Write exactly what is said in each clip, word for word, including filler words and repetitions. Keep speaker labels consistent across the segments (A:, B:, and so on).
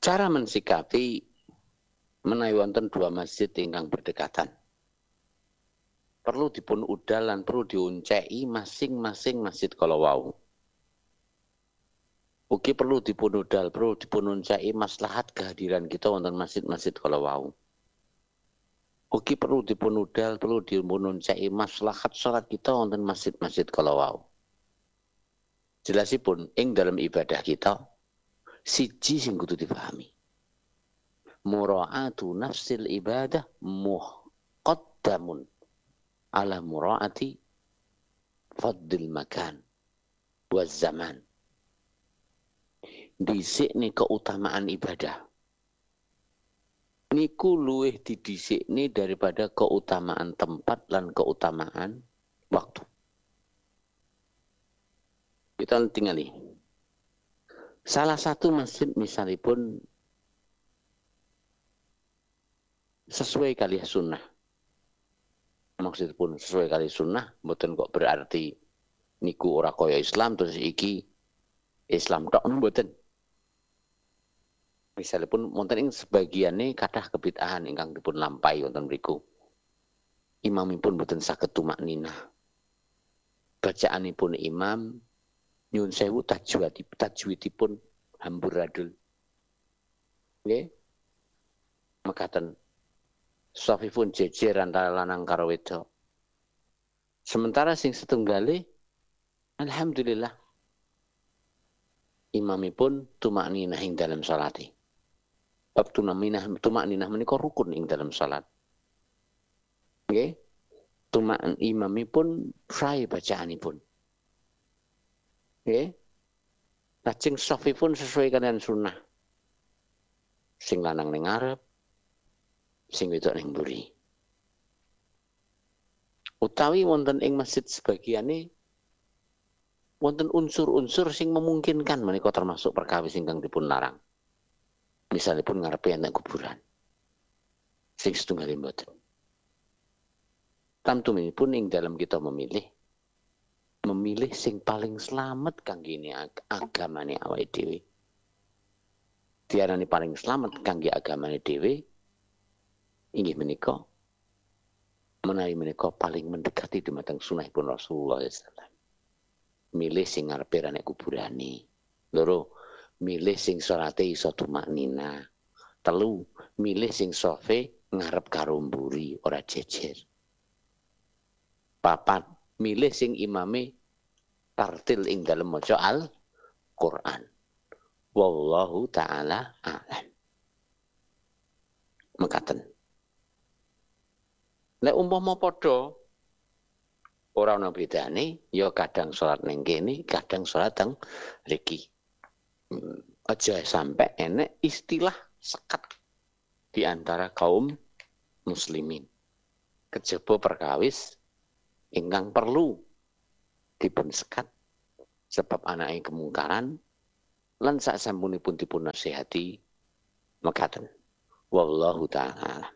A: cara mensikapi menawi wonten dua masjid ingkang berdekatan. Perlu dipun udal lan perlu diuncai masing-masing masjid kala wau. Ugi perlu dipun udal, perlu dipun uncai maslahat kehadiran kita wonten masjid-masjid kala wau. Ugi perlu dipun udal, perlu dipun uncai maslahat salat kita wonten masjid-masjid kala wau. Jelasipun ing dalam ibadah kita siji sing kudu dipahami. Mura'atu nafsil ibadah muqaddamun ala mura'ati faddil makan wa zaman. Dhisik ni keutamaan ibadah. Niku luwih didhisikne daripada keutamaan tempat lan keutamaan waktu. Kita tingali. Salah satu masjid misalipun sesuai kali sunnah. Maksudipun sesuai kali sunnah, mboten kok berarti niku ora kaya Islam terus iki Islam tok mboten. Misalipun wonten ing sebagiane kathah kebid'ahan ingkang dipun lampahi wonten mriku. Imamipun mboten saged tumak ninah. Bacaanipun imam nyun sewu tajwid tajwidipun hamburadul. Nggih. Mekaten safifun jejer antara lanang karo wedok. Sementara sing setunggale alhamdulillah imamipun tumak ninah ing dalam salate. Bab tumak ninah tumak ninah menika rukun ing dalam salat. Nggih. Tumak imamipun sae bacaanipun. Nggih. Lajeng safifun sesuai kalian sunnah. Sing lanang ning ngarep, sing wedok ning mburi. Utawi wonten ing masjid sebagiane wonten unsur-unsur sing memungkinkan menika termasuk perkawis ingkang dipun larang. Misalipun ngarepe enten kuburan. Sing setunggal mboten. Tamtuminipun ing dalam kita memilih memilih sing paling selamat kangge ag agamane awake dhewe. Diarani paling selamat kangge agamane dhewe inggih menika menawi menika paling mendekati dumateng sunahipun Rasulullah sallallahu alaihi wasallam. Milih sing ngarepe nek kuburane. Loro, milih sing salate iso tumaknina. Telu, milih sing sofe ngarep karo mburi ora jejer. Papat, milih sing imame tartil ing dalem maca Al-Qur'an. Wallahu ta'ala a'lam. Mekaten. Nek umpama padha ora ana bedane, ya kadang salat ning kene, kadang salat teng mriki. Hmm, aja sampai enek istilah sekat di antara kaum muslimin. Kejaba perkawis ingkang perlu dipun sekat sebab anake kemungkaran lan sak sampunipun dipun nasihati mekaten. Wallahu ta'ala.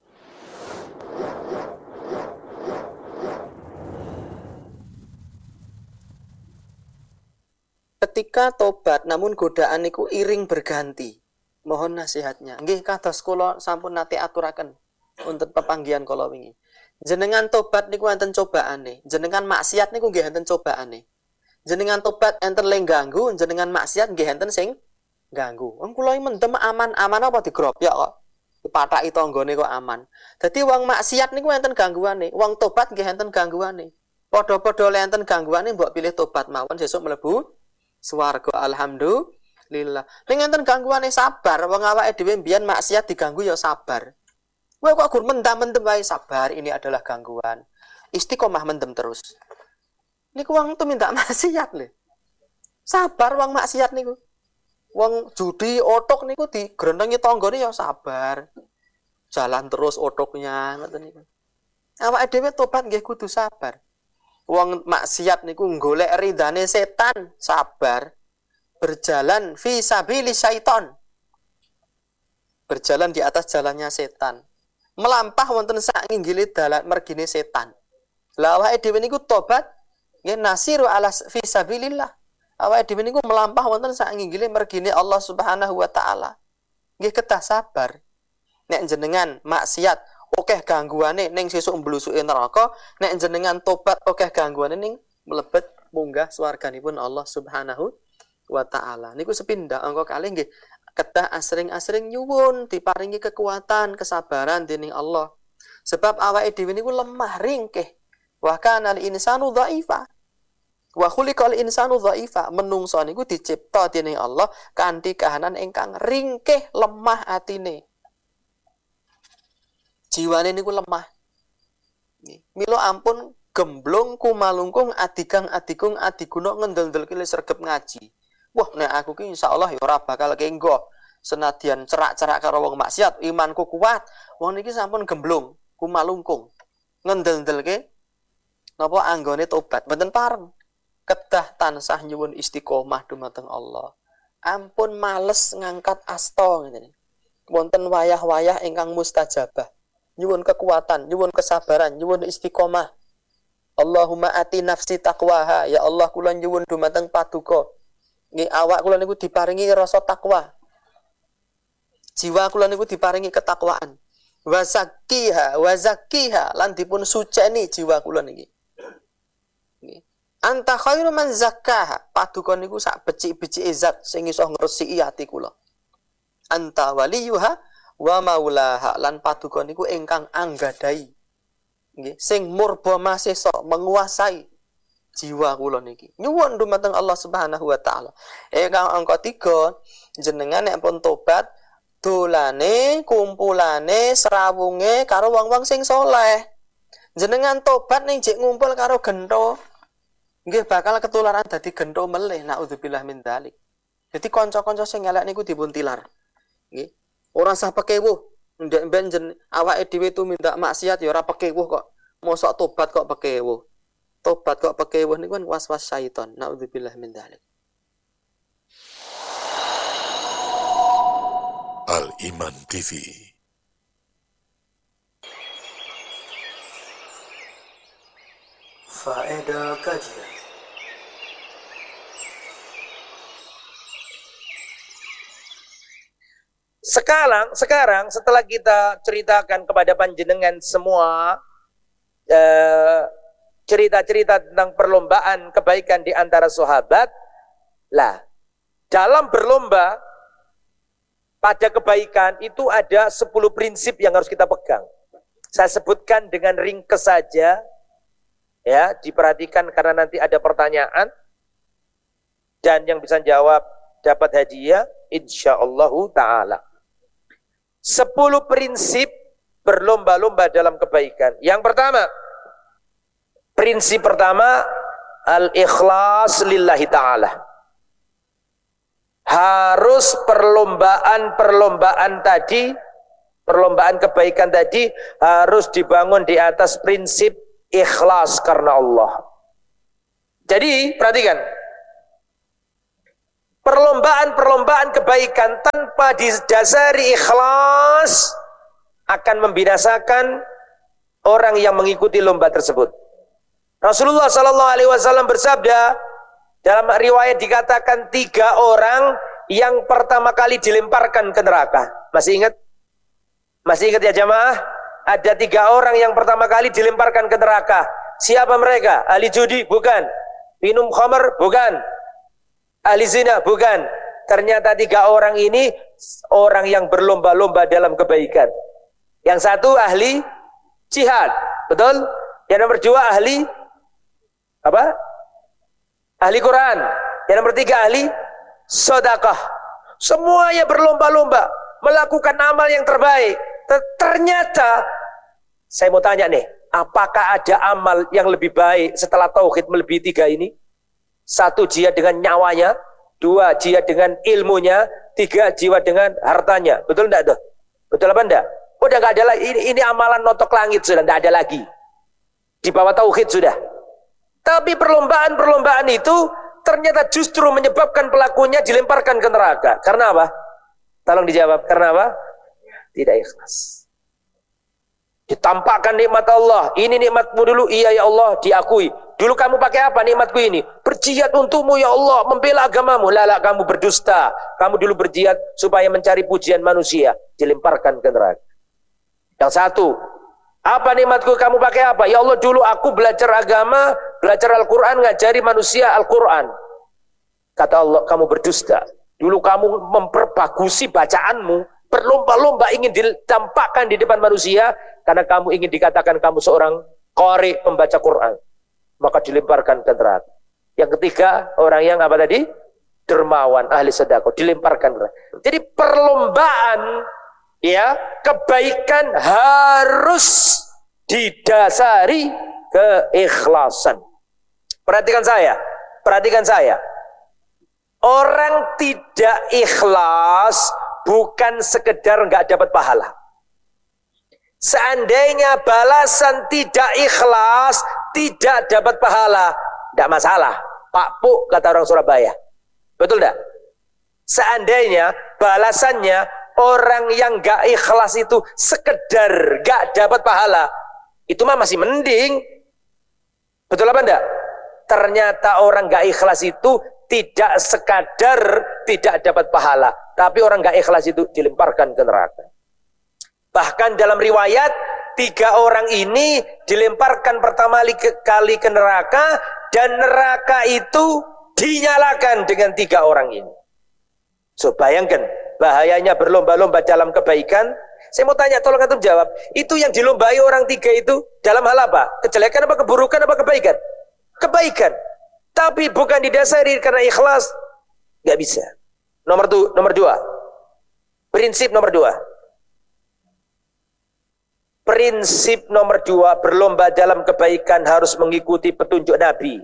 B: Ketika tobat namun godaan niku iring berganti. Mohon nasihatnya. Nggih kados kula sampun nate aturaken untuk pepanggihan kala wingi. Jenengan tobat niku enten cobaane, jenengan maksiat niku nggih enten cobaane. Jenengan tobat enten leng ganggu, jenengan maksiat nggih enten sing ganggu. Wong kula mendem aman-aman apa digropyok kok. Dipataki tanggane kok aman. Dadi wong maksiat niku enten gangguane, wong tobat nggih enten gangguane. Padha-padha le enten gangguane mbok pilih tobat mawon sesuk mlebu swarga alhamdulillah. Ning enten gangguane sabar, wong awake dhewe mbiyen maksiat diganggu ya sabar. Kowe kok gur mendam-mendem wae sabar, ini adalah gangguan. Istiqomah mendem terus. Niku wong tuh minta maksiat lho. Sabar wong maksiat niku. Wong judi otok niku digrenengi tanggane ya sabar. Jalan terus otoknya ngoten niku. Awake dhewe tobat nggih kudu sabar. Wong maksiat niku golek ridane setan, sabar. Berjalan fi sabili syaiton. Berjalan di atas jalannya setan. Melampah wonten sak nginggile dalan mergine setan. Lah awake dhewe niku tobat nggih nasiru ala fi sabilillah. Awake dhewe niku melampah wonten sak nginggile mergine Allah Subhanahu wa taala. nggih kedah sabar. Nek jenengan maksiat akeh gangguane ning sesuk mblusuke neraka, nek jenengan tobat akeh gangguane ning mlebet munggah swarganipun Allah Subhanahu wa taala. Niku sepindah angka kalih nggih kedah asring-asring nyuwun diparingi kekuatan, kesabaran dening Allah. Sebab awake dhewe niku lemah ringkih. Wa kana al-insanu dha'ifa. Wa khuliqal insanu dha'ifa. Menungso niku dicipta dening Allah kanthi kahanan ingkang ringkih, lemah atine. Jiwane niku lemah. Mila ampun gemblong kumalungkung adigang adikung adiguna ngendel-ndelke sregep ngaji. Wah, nek aku ki insyaallah ya ora bakal kenggo. Senadyan cerak-cerak karo wong maksiat, imanku kuat. Wong niki sampun gemblong kumalungkung. Ngendel-ndelke napa anggone tobat mboten pareng. Kedah tansah nyuwun istiqomah dumateng Allah. Ampun males ngangkat asta ngene. Wonten wayah-wayah ingkang mustajabah. Nyuwun kekuatan, nyuwun kesabaran, nyuwun istiqomah. Allahumma ati nafsi taqwaha. Ya Allah kula nyuwun dumateng paduka. Nggih awak kula niku diparingi rasa takwa. Jiwa kula niku diparingi ketakwaan. Wa zakkiha, wa zakkiha lan dipun suceni jiwa kula niki. Nggih. Anta khairu man zakkaha. Paduka niku sak becik-becike zat sing iso ngresiki ati kula. Anta waliyuha wa maulaha lan paduka niku ingkang anggadai nggih sing murba masesa menguasai jiwa kula niki nyuwun dumateng Allah Subhanahu wa taala. Ingkang angka tiga jenengan nek pun tobat dolane kumpulane serawunge karo wong-wong sing saleh. Jenengan tobat ning jek ngumpul karo gento nggih bakal ketularan dadi gento melih naudzubillah min dzalik. Dadi kanca-kanca sing elek niku dipun tilar nggih. Ora sah pekewuh, ndek ben jen awake dhewe tumindak maksiat ya ora pekewuh kok. Mosok tobat kok pekewuh. Tobat kok pekewuh niku kan was-was syaitan. Nauzubillah min dzalik.
C: Al-Iman T V.
B: Faedah kajian.
D: Sekarang, sekarang setelah kita ceritakan kepada panjenengan semua cerita-cerita eh, tentang perlombaan kebaikan di antara sahabat, lah dalam berlomba pada kebaikan itu ada sepuluh prinsip yang harus kita pegang. Saya sebutkan dengan ringkes saja, ya diperhatikan karena nanti ada pertanyaan dan yang bisa jawab dapat hadiah insyaallah taala. Sepuluh prinsip berlomba-lomba dalam kebaikan. Yang pertama, prinsip pertama, al-ikhlas lillahi ta'ala. Harus perlombaan-perlombaan tadi, perlombaan kebaikan tadi, harus dibangun di atas prinsip ikhlas karena Allah. Jadi, perhatikan. Perlombaan-perlombaan kebaikan tanpa didasari ikhlas akan membinasakan orang yang mengikuti lomba tersebut. Rasulullah Shallallahu Alaihi Wasallam bersabda dalam riwayat dikatakan tiga orang yang pertama kali dilemparkan ke neraka. Masih ingat? Masih ingat ya jamaah? Ada tiga orang yang pertama kali dilemparkan ke neraka. Siapa mereka? Ahli judi? Bukan. Minum khamar? Bukan. Ahli zina? Bukan. Ternyata tiga orang ini orang yang berlomba-lomba dalam kebaikan. Yang satu ahli jihad, betul? Yang nomor dua ahli apa? Ahli Quran. Yang nomor tiga ahli sedekah. Semuanya berlomba-lomba melakukan amal yang terbaik. Ternyata saya mau tanya nih, apakah ada amal yang lebih baik setelah tauhid melebihi tiga ini? Satu, jihad dengan nyawanya. Dua, jihad dengan ilmunya. Tiga, jiwa dengan hartanya. Betul enggak tuh? Betul apa enggak? Udah enggak ada lagi. Ini, ini amalan notok langit sudah enggak ada lagi. Di bawah tauhid sudah. Tapi perlombaan-perlombaan itu ternyata justru menyebabkan pelakunya dilemparkan ke neraka. Karena apa? Tolong dijawab. Karena apa? Tidak ikhlas. Ditampakkan nikmat Allah. Ini nikmatmu dulu. Iya ya Allah, diakui. Dulu kamu pakai apa nikmatku ini? Berjihad untukmu ya Allah, membela agamamu. Lala, kamu berdusta. Kamu dulu berjihad supaya mencari pujian manusia. Dilemparkan ke neraka. Yang satu, apa nikmatku, kamu pakai apa? Ya Allah, dulu aku belajar agama, belajar Al-Quran, ngajari manusia Al-Quran. Kata Allah, kamu berdusta. Dulu kamu memperbagusi bacaanmu, berlomba-lomba ingin ditampakkan di depan manusia, karena kamu ingin dikatakan kamu seorang qari, pembaca Quran. Maka dilemparkan ke neraka. Yang ketiga, orang yang apa tadi? Dermawan, ahli sedekah, dilemparkan ke neraka. Jadi perlombaan, ya, kebaikan harus didasari keikhlasan. Perhatikan saya, perhatikan saya. Orang tidak ikhlas bukan sekedar nggak dapat pahala. Seandainya balasan tidak ikhlas, tidak dapat pahala, tidak masalah. Pak Pu, kata orang Surabaya. Betul tidak? Seandainya balasannya orang yang gak ikhlas itu sekedar gak dapat pahala, itu mah masih mending. Betul apa enggak? Ternyata orang gak ikhlas itu tidak sekadar tidak dapat pahala, tapi orang gak ikhlas itu dilemparkan ke neraka. Bahkan dalam riwayat, tiga orang ini dilemparkan pertama kali ke neraka, dan neraka itu dinyalakan dengan tiga orang ini. So, bayangkan bahayanya berlomba-lomba dalam kebaikan. Saya mau tanya, tolong antum jawab. Itu yang dilombai orang tiga itu dalam hal apa? Kejelekan apa keburukan apa kebaikan? Kebaikan. Tapi bukan didasari karena ikhlas. Gak bisa. Nomor, tu, nomor dua. Prinsip nomor dua. Prinsip nomor dua, berlomba dalam kebaikan harus mengikuti petunjuk Nabi.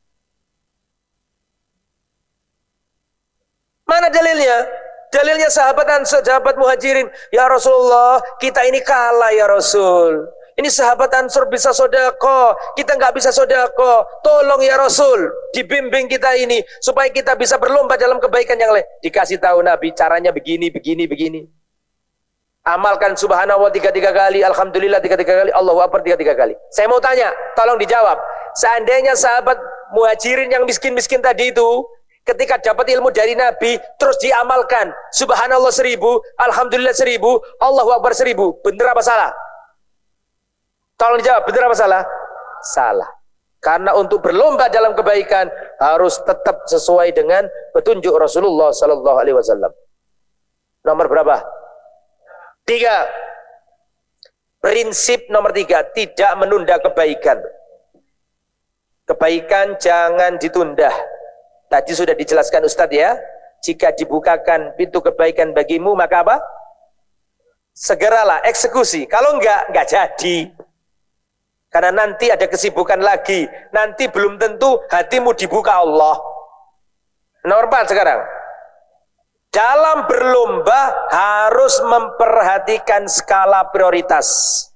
D: Mana dalilnya? Dalilnya sahabat Ansor, sahabat Muhajirin. Ya Rasulullah, kita ini kalah ya Rasul. Ini sahabat Ansor bisa sodako, kita nggak bisa sodako. Tolong ya Rasul, dibimbing kita ini supaya kita bisa berlomba dalam kebaikan yang lain. Dikasih tahu Nabi caranya begini, begini, begini. Amalkan subhanallah tiga-tiga kali, alhamdulillah tiga-tiga kali, Allahu akbar tiga-tiga kali. Saya mau tanya, tolong dijawab. Seandainya sahabat Muhajirin yang miskin-miskin tadi itu, ketika dapat ilmu dari Nabi, terus diamalkan, subhanallah seribu, alhamdulillah seribu, Allahu akbar seribu, bener apa salah? Tolong dijawab, bener apa salah? Salah. Karena untuk berlomba dalam kebaikan harus tetap sesuai dengan petunjuk Rasulullah Sallallahu Alaihi Wasallam. Nomor berapa? Tiga. Prinsip nomor tiga, tidak menunda kebaikan. Kebaikan jangan ditunda. Tadi sudah dijelaskan Ustadz ya. Jika dibukakan pintu kebaikan bagimu, maka apa? Segeralah eksekusi. Kalau enggak, enggak jadi. Karena nanti ada kesibukan lagi. Nanti belum tentu hatimu dibuka Allah. Nomor empat sekarang. Dalam berlomba harus memperhatikan skala prioritas.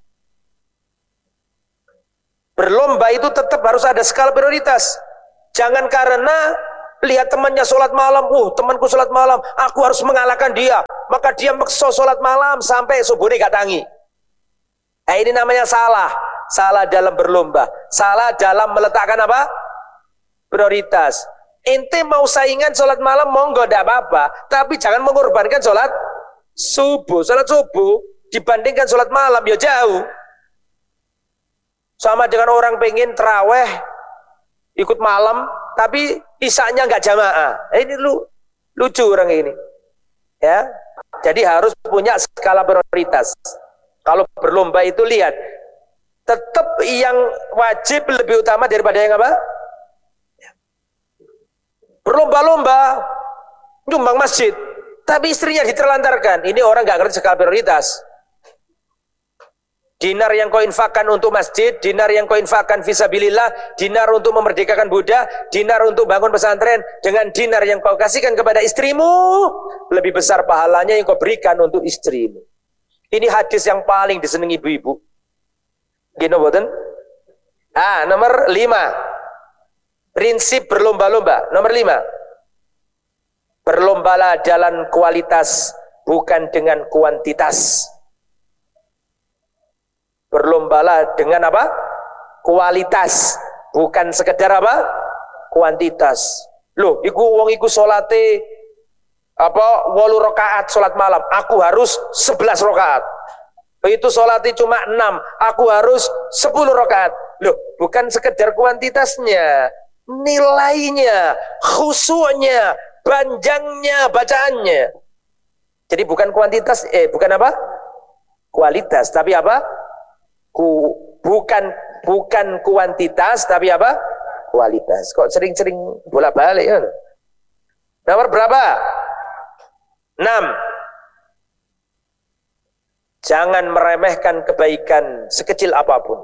D: Berlomba itu tetap harus ada skala prioritas. Jangan karena lihat temannya sholat malam, uh temanku sholat malam, aku harus mengalahkan dia. Maka dia maksa sholat malam sampai subuhnya gak tangi. Nah, ini namanya salah. Salah dalam berlomba. Salah dalam meletakkan apa? Prioritas. Ente mau saingan sholat malam, monggo tidak apa-apa. Tapi jangan mengorbankan sholat subuh. Sholat subuh dibandingkan sholat malam, ya jauh. Sama dengan orang pengen terawih, ikut malam, tapi isanya nggak jamaah. Ini lu, lucu orang ini. Ya, jadi harus punya skala prioritas. Kalau berlomba itu lihat, tetap yang wajib lebih utama daripada yang apa? Berlomba-lomba nyumbang masjid, tapi istrinya diterlantarkan. Ini orang nggak ngerti skala prioritas. Dinar yang kau infakkan untuk masjid, dinar yang kau infakkan fisabilillah, dinar untuk memerdekakan budak, dinar untuk bangun pesantren, dengan dinar yang kau kasihkan kepada istrimu, lebih besar pahalanya yang kau berikan untuk istrimu. Ini hadis yang paling disenangi ibu-ibu. Gini boten? Ah, nomor lima. Prinsip berlomba-lomba. Nomor lima. Berlombalah dalam kualitas, bukan dengan kuantitas. Berlombalah dengan apa? Kualitas, bukan sekedar apa? Kuantitas. Loh, iku wong iku salate apa walu rakaat salat malam, aku harus sebelas rakaat. Itu salatnya cuma enam, aku harus sepuluh rakaat. Loh, bukan sekedar kuantitasnya, nilainya, khusyuknya, panjangnya bacaannya. Jadi bukan kuantitas, eh bukan apa? Kualitas, tapi apa? Ku, bukan bukan kuantitas, tapi apa? Kualitas. Kok sering-sering bolak-balik ya? Nomor berapa? enam. Jangan meremehkan kebaikan sekecil apapun.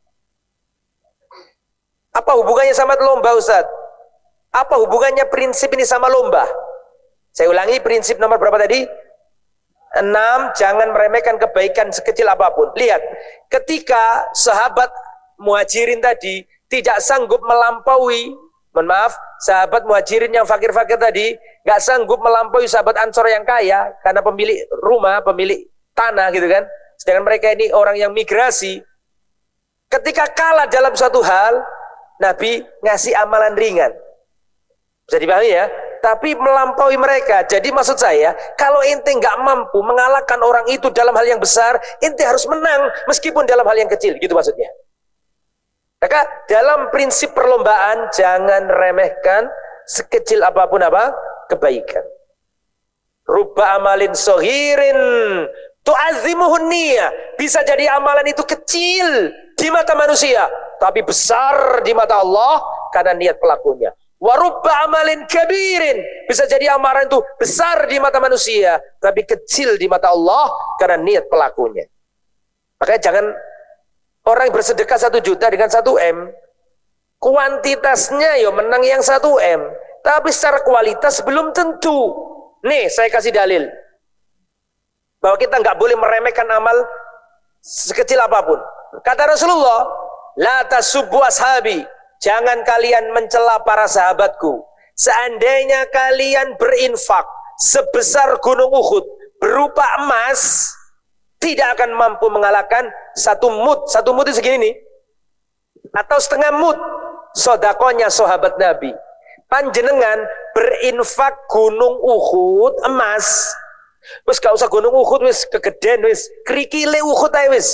D: Apa hubungannya sama lomba, Ustaz? Apa hubungannya prinsip ini sama lomba? Saya ulangi, prinsip nomor berapa tadi? Enam, jangan meremehkan kebaikan sekecil apapun. Lihat, ketika sahabat muhajirin tadi tidak sanggup melampaui, mohon maaf, sahabat muhajirin yang fakir-fakir tadi gak sanggup melampaui sahabat ansor yang kaya karena pemilik rumah, pemilik tanah gitu kan. Sedangkan mereka ini orang yang migrasi. Ketika kalah dalam suatu hal, Nabi ngasih amalan ringan. Bisa dipahami ya? Tapi melampaui mereka. Jadi maksud saya, kalau ente nggak mampu mengalahkan orang itu dalam hal yang besar, ente harus menang meskipun dalam hal yang kecil. Gitu maksudnya. Maka dalam prinsip perlombaan, jangan remehkan sekecil apapun apa? Kebaikan. Rubba amalin sohirin tu'azimuhun niyah. Bisa jadi amalan itu kecil di mata manusia, tapi besar di mata Allah karena niat pelakunya. Warubba amalin kabirin, bisa jadi amalan itu besar di mata manusia tapi kecil di mata Allah karena niat pelakunya. Makanya jangan orang yang bersedekah satu juta dengan satu M, kuantitasnya ya menang yang satu M, tapi secara kualitas belum tentu. Nih saya kasih dalil bahwa kita nggak boleh meremehkan amal sekecil apapun. Kata Rasulullah, la tasubbu ashabi, jangan kalian mencela para sahabatku. Seandainya kalian berinfak sebesar gunung Uhud berupa emas, tidak akan mampu mengalahkan satu mud. Satu mud itu segini nih, atau setengah mud sodakonya sahabat Nabi. Panjenengan berinfak gunung Uhud emas, wis gak usah gunung Uhud, wis kegedean, wis kerikile Uhud ae wis.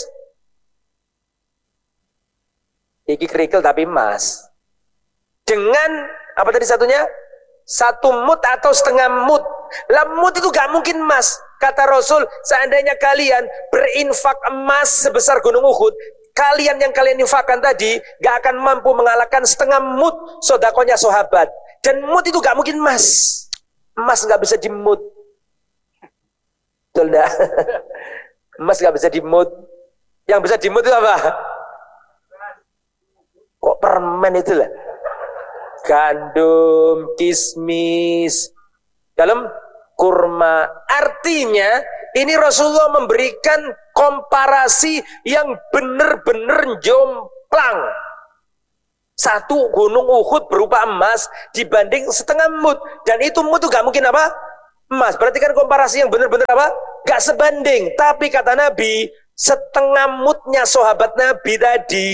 D: Iki kerikil tapi emas. Dengan apa tadi satunya? Satu mut atau setengah mut. Lah mut itu gak mungkin emas. Kata Rasul, seandainya kalian berinfak emas sebesar gunung Uhud, kalian yang kalian infakkan tadi gak akan mampu mengalahkan setengah mut sodakonya sahabat. Dan mut itu gak mungkin emas. Emas gak bisa dimut. Betul dah? Emas gak bisa dimut. Yang bisa dimut itu apa? Kok permen itu lah? Gandum, kismis, dalam kurma. Artinya ini Rasulullah memberikan komparasi yang benar-benar jomplang. Satu gunung Uhud berupa emas dibanding setengah mud, dan itu mud itu gak mungkin apa? Emas. Berarti kan komparasi yang benar-benar apa? Gak sebanding. Tapi kata Nabi, setengah mudnya sahabat Nabi tadi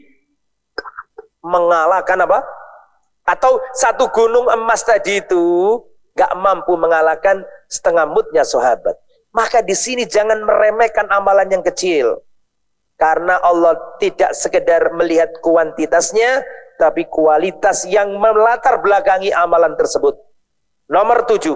D: mengalahkan apa? Atau satu gunung emas tadi itu gak mampu mengalahkan setengah mudnya sahabat. Maka di sini jangan meremehkan amalan yang kecil, karena Allah tidak sekedar melihat kuantitasnya, tapi kualitas yang melatar belakangi amalan tersebut. Nomor tujuh,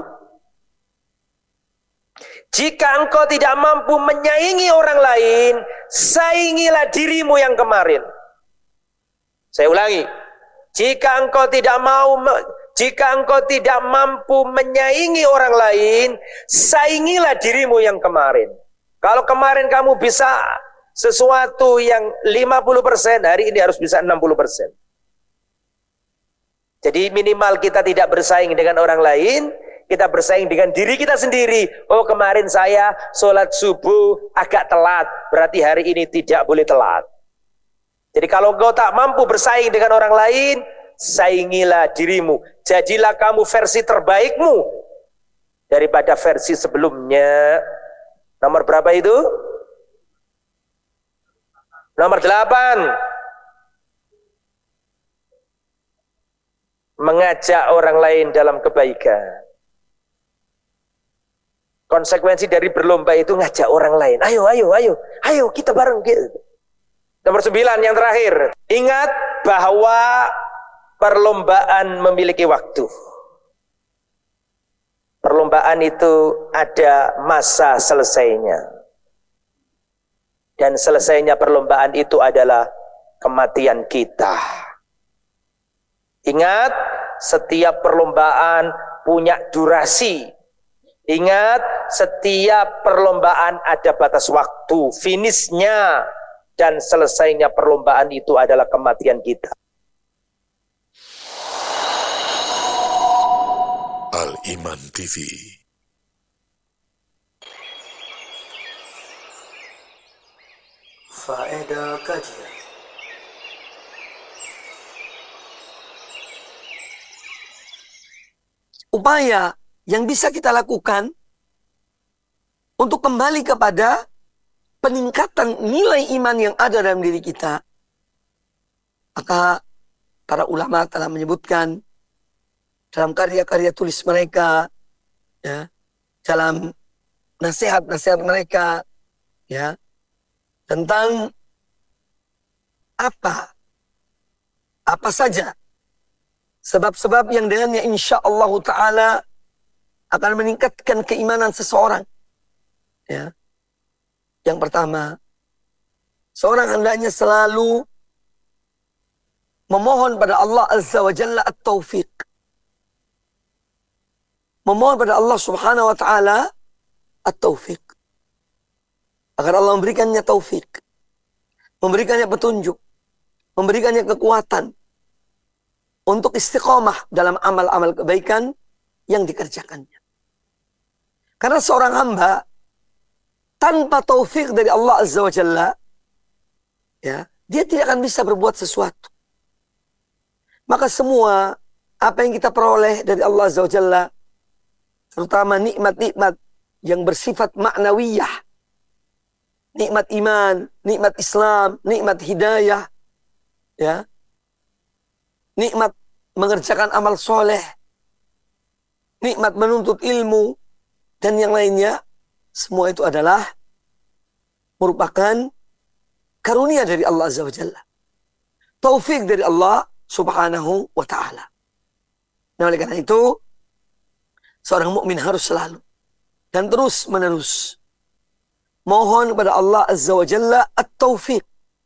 D: jika engkau tidak mampu menyaingi orang lain, saingilah dirimu yang kemarin. Saya ulangi, jika engkau tidak mau, jika engkau tidak mampu menyaingi orang lain, saingilah dirimu yang kemarin. Kalau kemarin kamu bisa sesuatu yang lima puluh persen, hari ini harus bisa enam puluh persen. Jadi minimal kita tidak bersaing dengan orang lain, kita bersaing dengan diri kita sendiri. Oh, kemarin saya sholat subuh agak telat, berarti hari ini tidak boleh telat. Jadi kalau engkau tak mampu bersaing dengan orang lain, saingilah dirimu. Jadilah kamu versi terbaikmu daripada versi sebelumnya. Nomor berapa itu? Nomor delapan. mengajak orang lain dalam kebaikan. Konsekuensi dari berlomba itu ngajak orang lain. Ayo, ayo, ayo, ayo kita bareng. Nomor sembilan yang terakhir. Ingat bahwa perlombaan memiliki waktu. Perlombaan itu ada masa selesainya. Dan selesainya perlombaan itu adalah kematian kita. Ingat, setiap perlombaan punya durasi. Ingat, setiap perlombaan ada batas waktu, finishnya, dan selesainya perlombaan itu adalah kematian kita.
C: Al-Iman T V.
E: Faedah kajian. Upaya yang bisa kita lakukan untuk kembali kepada peningkatan nilai iman yang ada dalam diri kita. Maka para ulama telah menyebutkan dalam karya-karya tulis mereka, ya, dalam nasihat-nasihat mereka, ya, tentang apa, apa saja sebab-sebab yang dengannya insya Allah Ta'ala akan meningkatkan keimanan seseorang. Ya. Yang pertama, seorang hendaknya selalu memohon pada Allah Azza wa Jalla at-taufiq. Memohon pada Allah Subhanahu wa Ta'ala at-taufiq. Agar Allah memberikannya taufik, memberikannya petunjuk, memberikannya kekuatan untuk istiqomah dalam amal-amal kebaikan yang dikerjakannya. Karena seorang hamba tanpa taufik dari Allah Azza wa Jalla, ya, dia tidak akan bisa berbuat sesuatu. Maka semua apa yang kita peroleh dari Allah Azza wa Jalla, terutama nikmat-nikmat yang bersifat ma'nawiyah, nikmat iman, nikmat Islam, nikmat hidayah, ya, nikmat mengerjakan amal soleh, nikmat menuntut ilmu, dan yang lainnya, semua itu adalah merupakan karunia dari Allah Azza wa Jalla. Taufik dari Allah Subhanahu wa Ta'ala. Nah, oleh karena itu, seorang mukmin harus selalu dan terus menerus mohon kepada Allah Azza wa Jalla at-taufiq.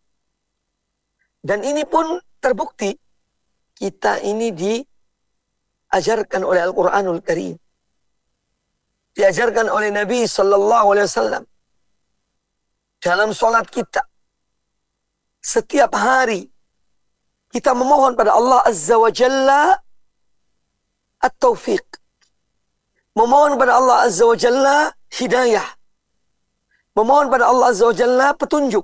E: Dan ini pun terbukti. Kita ini diajarkan oleh Al-Quranul Karim. Diajarkan oleh Nabi Sallallahu Alaihi Wasallam. Dalam sholat kita. Setiap hari. Kita memohon pada Allah Azza wa Jalla at-taufiq. Memohon pada Allah Azza wa Jalla hidayah. Memohon pada Allah Azza wa Jalla petunjuk.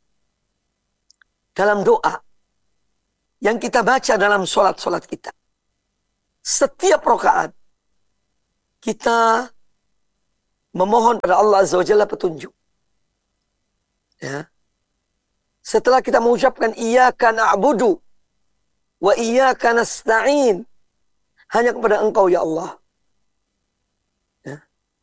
E: Dalam doa yang kita baca dalam sholat-sholat kita. Setiap rakaat kita memohon pada Allah Azza wa Jalla petunjuk. Ya. Setelah kita mengucapkan iyyaka na'budu wa iyyaka nasta'in, hanya kepada Engkau ya Allah, ya,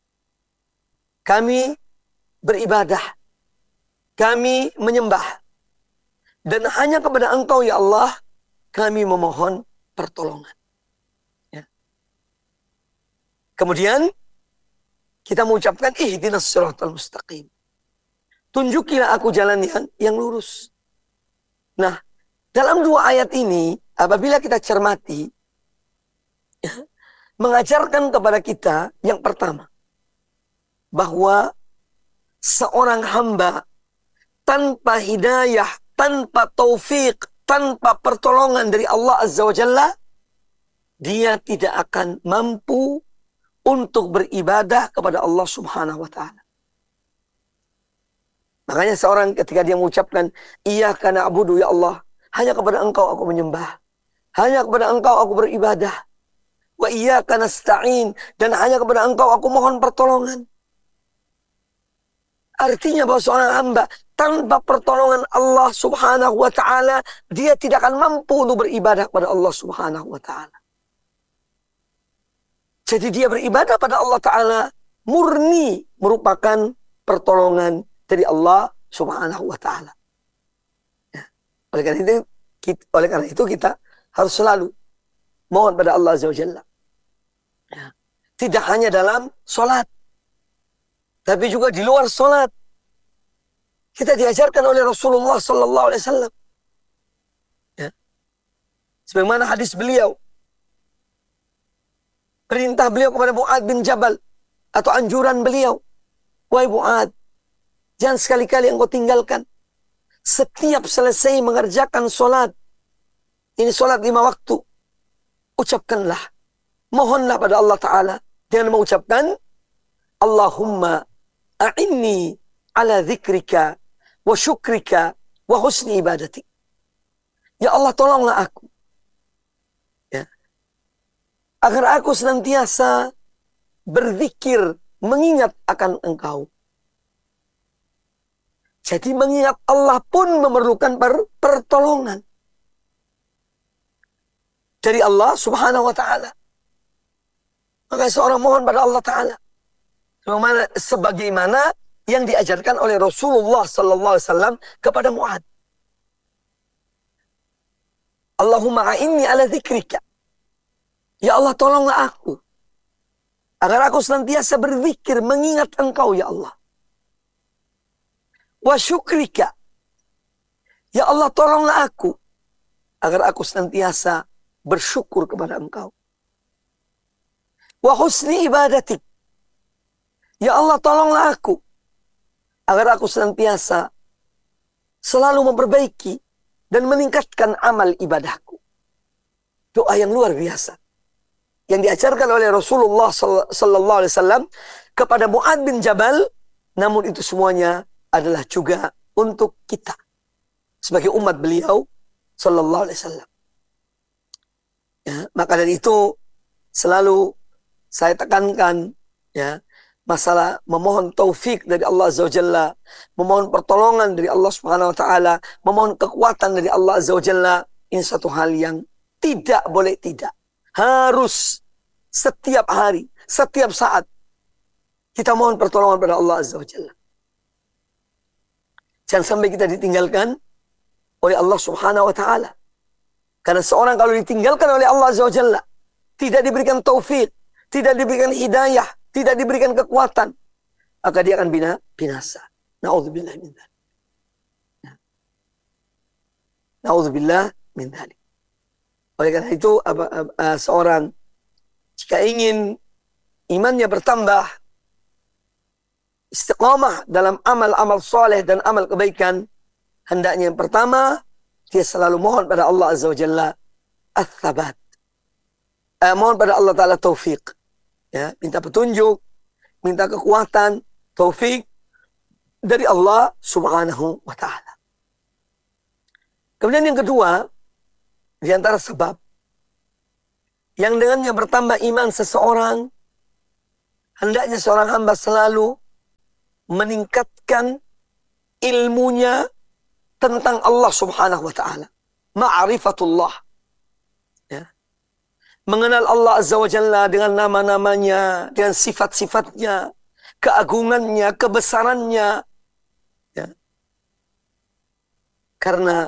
E: kami beribadah, kami menyembah, dan hanya kepada Engkau ya Allah kami memohon pertolongan. Ya. Kemudian kita mengucapkan ihdinas siratal mustaqim. Tunjukilah aku jalan yang, yang lurus. Nah, dalam dua ayat ini, apabila kita cermati, ya, mengajarkan kepada kita yang pertama, bahwa seorang hamba tanpa hidayah, tanpa taufik, tanpa pertolongan dari Allah Azza wa Jalla, dia tidak akan mampu untuk beribadah kepada Allah Subhanahu wa Ta'ala. Makanya seorang ketika dia mengucapkan iyyaka na'budu ya Allah, hanya kepada Engkau aku menyembah, hanya kepada Engkau aku beribadah, wa iyyaka nasta'in, dan hanya kepada Engkau aku mohon pertolongan. Artinya bahwa seorang hamba tanpa pertolongan Allah Subhanahu wa Ta'ala, dia tidak akan mampu untuk beribadah kepada Allah Subhanahu wa Ta'ala. Jadi dia beribadah pada Allah Ta'ala murni merupakan pertolongan dari Allah Subhanahu wa Ta'ala. Ya. Oleh karena itu, kita, oleh karena itu kita harus selalu mohon pada Allah Azza wa Jalla. Ya. Tidak hanya dalam sholat, tapi juga di luar sholat. Kita diajarkan oleh Rasulullah Sallallahu Alaihi Wasallam. Ya. Sebagaimana hadis beliau, perintah beliau kepada Mu'ad bin Jabal, atau anjuran beliau, wahai Mu'ad, jangan sekali-kali engkau tinggalkan. Setiap selesai mengerjakan sholat, ini sholat lima waktu, ucapkanlah, mohonlah pada Allah Ta'ala dengan mengucapkan, Allahumma a'inni ala dzikrika wa syukrika wa husni ibadati. Ya Allah, tolonglah aku. Ya. Agar aku senantiasa berzikir, mengingat akan engkau. Jadi mengingat Allah pun memerlukan per pertolongan dari Allah Subhanahu wa Ta'ala. Maka seorang mohon pada Allah Ta'ala sebagaimana, sebagaimana yang diajarkan oleh Rasulullah Sallallahu Alaihi Wasallam kepada Mu'ad. Allahumma a'inni ala dzikrika. Ya Allah, tolonglah aku agar aku senantiasa berzikir, mengingat engkau ya Allah. Wa syukrika. Ya Allah, tolonglah aku agar aku senantiasa bersyukur kepada engkau. Wa husni ibadatik. Ya Allah, tolonglah aku agar aku senantiasa selalu memperbaiki dan meningkatkan amal ibadahku. Doa yang luar biasa yang diajarkan oleh Rasulullah Sallallahu Alaihi Wasallam kepada Mu'ad bin Jabal, namun itu semuanya adalah juga untuk kita sebagai umat beliau Sallallahu Alaihi Wasallam. Ya, maka dari itu selalu saya tekankan ya masalah memohon taufik dari Allah Azza wa Jalla, memohon pertolongan dari Allah Subhanahu wa Ta'ala, memohon kekuatan dari Allah Azza wa Jalla. Ini satu hal yang tidak boleh tidak. Harus setiap hari, setiap saat kita mohon pertolongan pada Allah Azza wa Jalla. Jangan sampai kita ditinggalkan oleh Allah Subhanahu wa Ta'ala. Karena seorang kalau ditinggalkan oleh Allah Azza wa Jalla, tidak diberikan taufik, tidak diberikan hidayah, tidak diberikan kekuatan, maka dia akan bina, binasa. Na'udzubillah min dzalik. Na'udzubillah min dzalik. Oleh karena itu, apa, apa, seorang jika ingin imannya bertambah, istiqamah dalam amal-amal soleh dan amal kebaikan, hendaknya yang pertama, dia selalu mohon pada Allah Azza wa Jalla ats-tsabat. Eh, mohon pada Allah Ta'ala taufik. Ya, minta petunjuk, minta kekuatan, taufik dari Allah Subhanahu wa Ta'ala. Kemudian yang kedua, di antara sebab yang dengannya bertambah iman seseorang, hendaknya seorang hamba selalu meningkatkan ilmunya tentang Allah Subhanahu wa Ta'ala. Ma'rifatullah. Ya. Mengenal Allah Azza wa Jalla dengan nama-namanya, dengan sifat-sifatnya, keagungannya, kebesarannya. Ya. Karena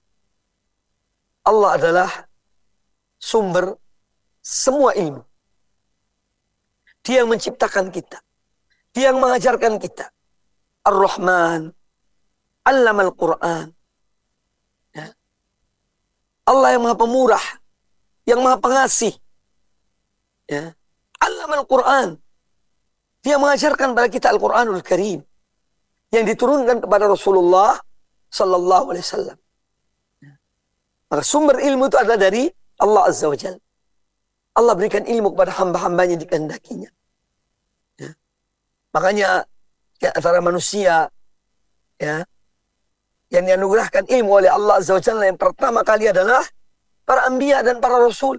E: Allah adalah sumber semua ilmu. Dia yang menciptakan kita. Dia yang mengajarkan kita. Ar-Rahman, Allamal Quran. Ya. Allah yang maha pemurah, yang maha pengasih. Ya. Allamal Quran. Dia mengajarkan pada kita Al-Quranul Karim yang diturunkan kepada Rasulullah Sallallahu Alaihi Wasallam. Maka sumber ilmu itu adalah dari Allah Azza wa Jalla. Allah berikan ilmu kepada hamba-hambanya dikehendakinya. Ya. Makanya ya, antara manusia ya yang dianugerahkan ilmu oleh Allah Azza wa Jalla yang pertama kali adalah para anbiya dan para rasul.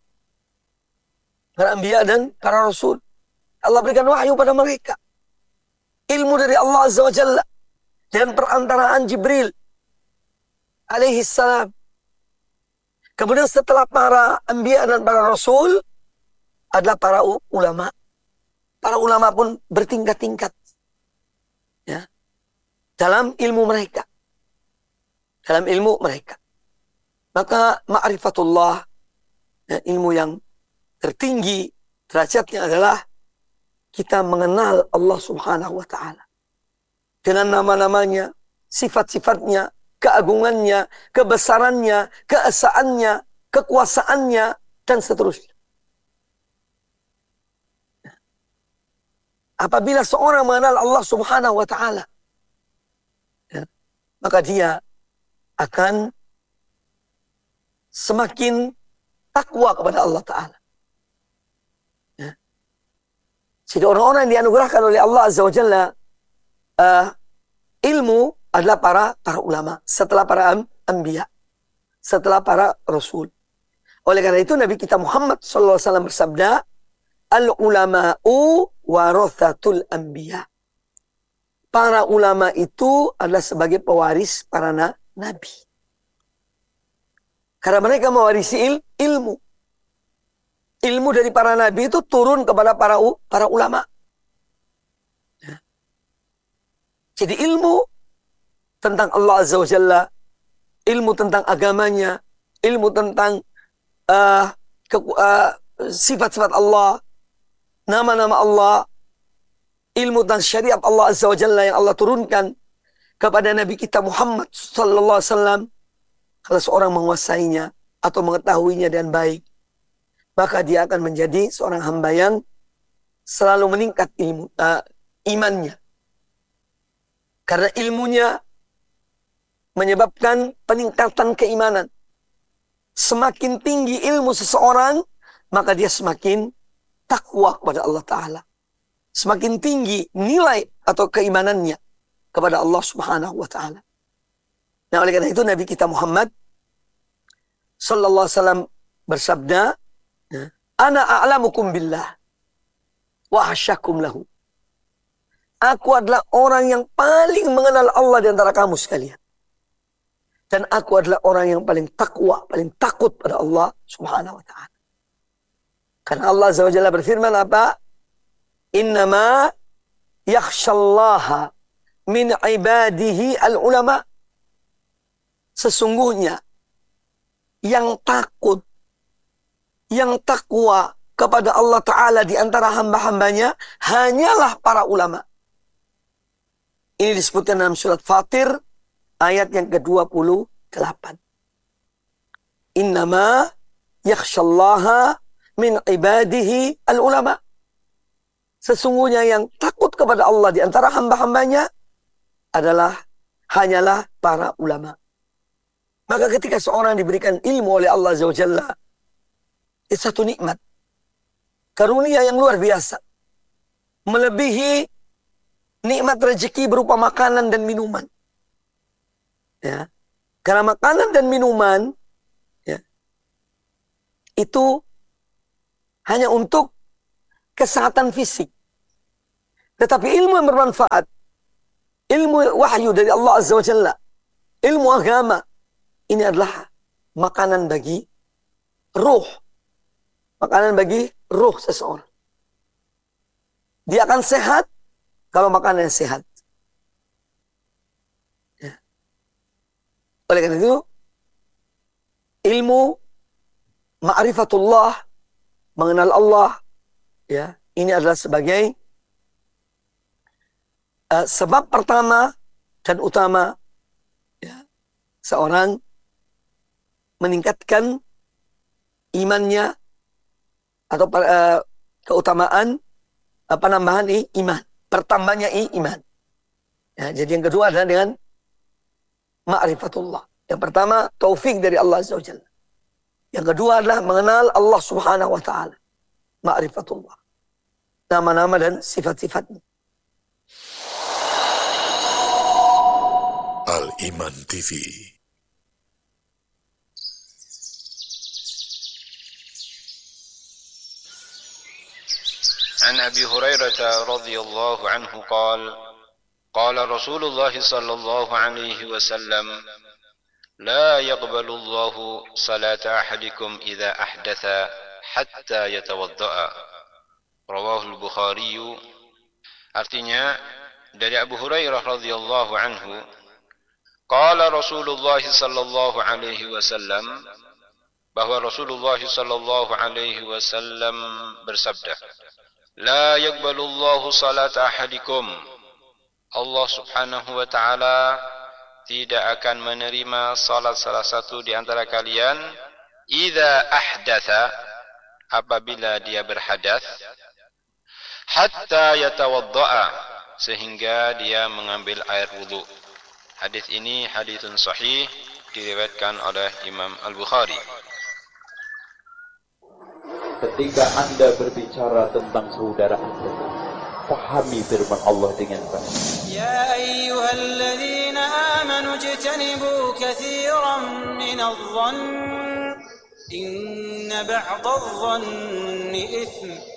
E: Para anbiya dan para rasul. Allah berikan wahyu pada mereka. Ilmu dari Allah Azza wa Jalla dengan perantaraan Jibril alaihi salam. Kemudian setelah para anbiya dan para rasul, adalah para ulama. Para ulama pun bertingkat-tingkat ya, dalam ilmu mereka. Dalam ilmu mereka. Maka ma'rifatullah, ya, ilmu yang tertinggi derajatnya adalah kita mengenal Allah Subhanahu wa ta'ala. Dengan nama-namanya, sifat-sifatnya, keagungannya, kebesarannya, keesaannya, kekuasaannya, dan seterusnya. Apabila seorang mengenal Allah Subhanahu wa ta'ala, ya, maka dia akan semakin takwa kepada Allah Ta'ala. Ya. Jadi orang-orang yang dianugerahkan oleh Allah Azza wa Jalla uh, ilmu adalah para para ulama, setelah para anbiya, setelah para rasul. Oleh karena itu Nabi kita Muhammad sallallahu alaihi wasallam bersabda, al-ulama'u warathatul anbiya. Para ulama itu adalah sebagai pewaris para na nabi. Karena mereka mewarisi il ilmu. Ilmu dari para nabi itu turun kepada para para ulama. Ya. Jadi ilmu tentang Allah Azza wa Jalla, ilmu tentang agamanya, ilmu tentang uh, sifat-sifat uh, Allah, nama-nama Allah, ilmu tentang syariat Allah Azza wa Jalla yang Allah turunkan kepada Nabi kita Muhammad sallallahu alaihi wasallam. Kalau seorang menguasainya atau mengetahuinya dengan baik, maka dia akan menjadi seorang hamba yang selalu meningkat ilmu uh, imannya. Karena ilmunya menyebabkan peningkatan keimanan. Semakin tinggi ilmu seseorang, maka dia semakin takwa kepada Allah Ta'ala. Semakin tinggi nilai atau keimanannya kepada Allah Subhanahu wa Ta'ala. Nah, oleh karena itu Nabi kita Muhammad sallallahu alaihi wasallam bersabda, ana a'lamukum billah wa ahsyakum lahu. Aku adalah orang yang paling mengenal Allah di antara kamu sekalian. Dan aku adalah orang yang paling takwa, paling takut pada Allah Subhanahu wa Ta'ala. Karena Allah Azza wa Jalla berfirman apa? Innama yakhshallaha min ibadihi al-ulama. Sesungguhnya yang takut, yang takwa kepada Allah Ta'ala di antara hamba-hambanya hanyalah para ulama. Ini disebutkan dalam surat Fatir ayat yang ke dua puluh delapan. Innama yakhshallaha min ibadihi al-ulama. Sesungguhnya yang takut kepada Allah di antara hamba-hambanya adalah hanyalah para ulama. Maka ketika seorang diberikan ilmu oleh Allah Azza wa Jalla, itu satu nikmat. Karunia yang luar biasa. Melebihi nikmat rezeki berupa makanan dan minuman. Ya. Karena makanan dan minuman ya, itu hanya untuk kesehatan fisik. Tetapi ilmu yang bermanfaat, ilmu wahyu dari Allah Azza wa Jalla, ilmu agama, ini adalah makanan bagi ruh. Makanan bagi ruh seseorang. Dia akan sehat kalau makanannya sehat. Ya. Oleh karena itu, ilmu ma'rifatullah, mengenal Allah, ya, ini adalah sebagai uh, sebab pertama dan utama ya, seorang meningkatkan imannya atau uh, keutamaan uh, penambahan i, iman, pertambahnya i, iman. Ya, jadi yang kedua adalah dengan ma'rifatullah. Yang pertama taufik dari Allah Azza wa Jalla. Yang kedua adalah mengenal Allah Subhanahu wa Ta'ala. Ma'rifatullah. Nama-nama dan sifat-sifatnya.
C: Al-Iman T V.
F: عن أبي هريرة رضي الله عنه قال قال رسول الله صلى الله عليه وسلم لا يقبل الله صلاة أحدكم إذا أحدث hatta yatawadda'a. Rawahul Bukhari. Artinya dari Abu Hurairah radhiyallahu anhu, qala Rasulullah sallallahu alaihi wasallam, bahwa Rasulullah sallallahu alaihi wasallam bersabda, la yaqbalullahu salata ahadikum. Allah Subhanahu wa taala tidak akan menerima salat salah satu di antara kalian idza ahdatha, apabila dia berhadas, hatta yatawadda'a, sehingga dia mengambil air wudu. Hadis ini haditsun sahih, diriwayatkan oleh Imam Al-Bukhari.
G: Ketika Anda berbicara tentang saudara Anda, pahami firman Allah dengan baik.
H: Ya ayyuhalladzina amanu ijtanibu katsiran minadh-dhann inna ba'dadh-dhanni itsm